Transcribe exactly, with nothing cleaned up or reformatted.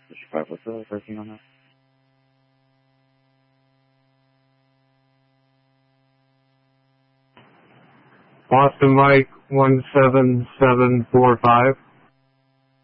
fifty-five, what's the thirteen on that? Boston Mike one seven seven four five.